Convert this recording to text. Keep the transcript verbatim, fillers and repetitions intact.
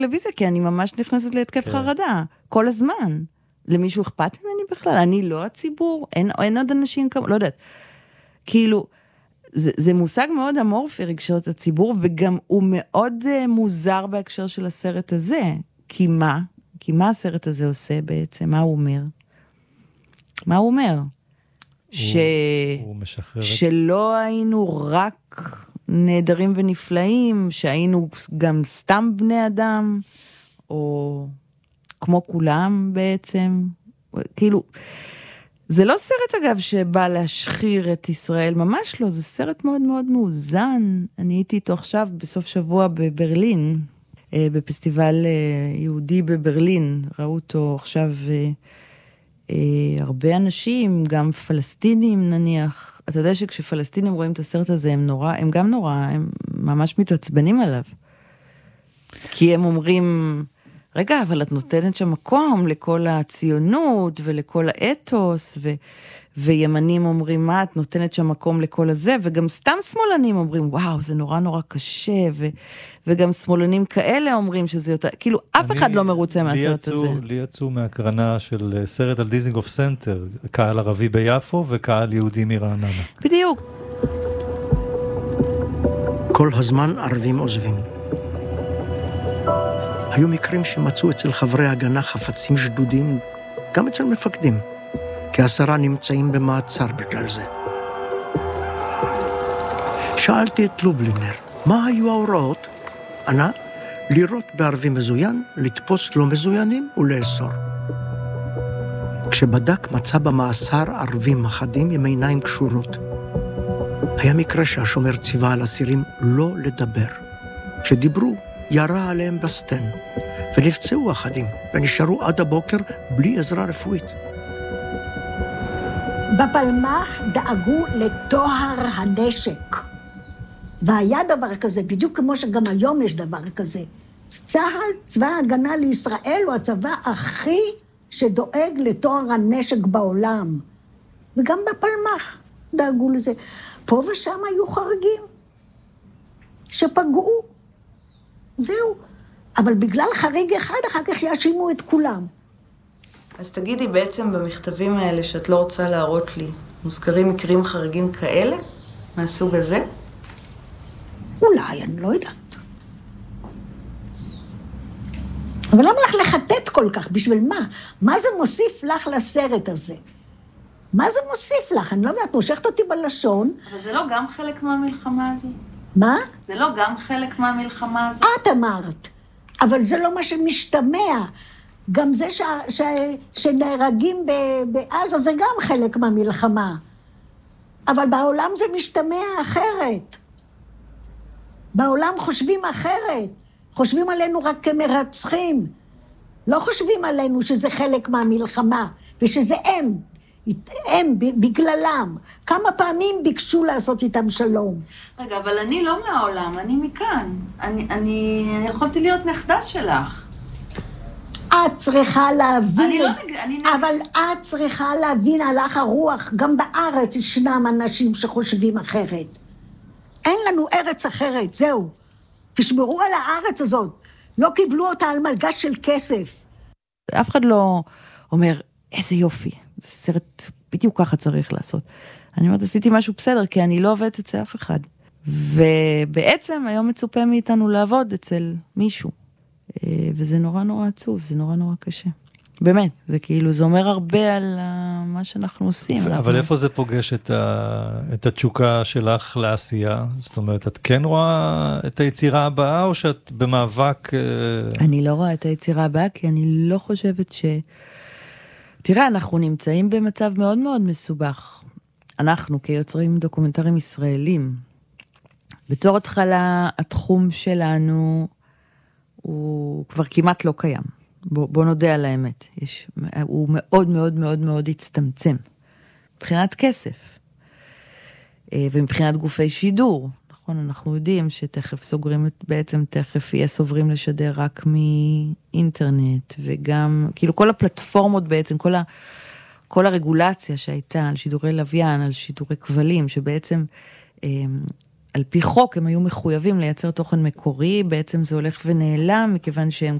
טלוויזיה, כי אני ממש נכנסת להתקף חרדה, כל הזמן. למישהו אכפת ממני בכלל? אני לא הציבור, אין, אין עוד אנשים כמו, לא יודעת. כאילו, זה, זה מושג מאוד אמורפי, רגשות הציבור, וגם הוא מאוד uh, מוזר בהקשר של הסרט הזה. כי מה? כי מה הסרט הזה עושה בעצם? מה הוא אומר? מה הוא אומר? הוא, ש... הוא משחרר... שלא היינו רק נהדרים ונפלאים, שהיינו גם סתם בני אדם, או כמו כולם בעצם. כאילו, זה לא סרט אגב שבא להשחיר את ישראל, ממש לא, זה סרט מאוד מאוד מאוזן. אני הייתי איתו עכשיו בסוף שבוע בברלין, בפסטיבל יהודי בברלין, ראו אותו עכשיו הרבה אנשים, גם פלסטינים נניח. אתה יודע שכשפלסטינים רואים את הסרט הזה, הם נורא, הם גם נורא, הם ממש מתעצבנים עליו. כי הם אומרים, רגע, אבל את נותנת שם מקום לכל הציונות ולכל האתוס, ו, וימנים אומרים, מה, את נותנת שם מקום לכל הזה, וגם סתם שמאלנים אומרים, וואו, זה נורא נורא קשה, ו, וגם שמאלנים כאלה אומרים שזה יותר, כאילו, אף אחד לא מרוצה מהסרט הזה. לי יצאו מהקרנה של סרט על דיזינגוף סנטר, קהל ערבי ביפו וקהל יהודי מרעננה. בדיוק. כל הזמן ערבים עוזבים. היו מקרים שמצאו אצל חברי הגנה חפצים שדודים, גם אצל מפקדים, כי עשרה נמצאים במעצר בגלל זה. שאלתי את לובלינר, מה היו ההוראות? ענה, לירות בערבי מזוין, לתפוס לא מזוינים ולאסור. כשבדק מצא במאסר ערבים אחדים עם עיניים קשורות. היה מקרה שהשומר ציווה על אסירים לא לדבר. כשדיברו, ירה עליהם בסטן, ונפצעו אחדים, ונשארו עד הבוקר בלי עזרה רפואית. בפלמ"ח דאגו לטוהר הנשק. והיה דבר כזה, בדיוק כמו שגם היום יש דבר כזה. צה"ל, צבא ההגנה לישראל, הוא הצבא הכי שדואג לטוהר הנשק בעולם. וגם בפלמ"ח דאגו לזה. פה ושם היו חריגים שפגעו. זהו. אבל בגלל חריג אחד, אחר כך יאשימו את כולם. אז תגידי, בעצם במכתבים האלה שאת לא רוצה להראות לי, מוזכרים מקרים חריגים כאלה? מהסוג הזה? אולי, אני לא יודעת. אבל למה לך לחטט כל כך? בשביל מה? מה זה מוסיף לך לסרט הזה? מה זה מוסיף לך? אני לא יודעת, מושכת אותי בלשון. אבל זה לא גם חלק מהמלחמה הזו? מה? זה לא גם חלק מהמלחמה הזו? את אמרת, אבל זה לא מה שמשתמע. גם זה ש... ש... שנהרגים ב... בעזה זה גם חלק מהמלחמה. אבל בעולם זה משתמע אחרת. בעולם חושבים אחרת. חושבים עלינו רק כמרצחים. לא חושבים עלינו שזה חלק מהמלחמה, ושזה הם, הם בגללם. כמה פעמים ביקשו לעשות איתם שלום. רגע, אבל אני לא מהעולם, אני מכאן. אני, אני, אני יכולתי להיות נכדה שלך. את צריכה להבין, אני לא את... נגד, אני נגד. אבל את צריכה להבין הלך הרוח. גם בארץ ישנם אנשים שחושבים אחרת. אין לנו ארץ אחרת, זהו. תשמרו על הארץ הזאת. לא קיבלו אותה על מלגש של כסף. אף אחד לא אומר, איזה יופי. זה סרט, בדיוק ככה צריך לעשות. אני אומרת, עשיתי משהו בסדר, כי אני לא עובדת אצל אף אחד. ובעצם היום מצופה מאיתנו לעבוד אצל מישהו. וזה נורא נורא עצוב, זה נורא נורא קשה. באמת, זה כאילו, זה אומר הרבה על מה שאנחנו עושים. אבל איפה זה פוגש את, ה, את התשוקה שלך לעשייה? זאת אומרת, את כן רואה את היצירה הבאה, או שאת במאבק... אני לא רואה את היצירה הבאה, כי אני לא חושבת ש... תראה, אנחנו נמצאים במצב מאוד מאוד מסובך. אנחנו, כיוצרים דוקומנטרים ישראלים, בתור התחלה, התחום שלנו הוא כבר כמעט לא קיים. בוא, בוא נודה על האמת. יש, הוא מאוד מאוד מאוד מאוד הצטמצם. מבחינת כסף. ומבחינת גופי שידור. נכון, אנחנו יודעים שתכף סוגרים, בעצם תכף יהיה סוברים לשדר רק מאינטרנט, וגם, כאילו כל הפלטפורמות בעצם, כל, ה, כל הרגולציה שהייתה על שידורי לוויין, על שידורי כבלים, שבעצם על פי חוק הם היו מחויבים לייצר תוכן מקורי, בעצם זה הולך ונעלם, מכיוון שהם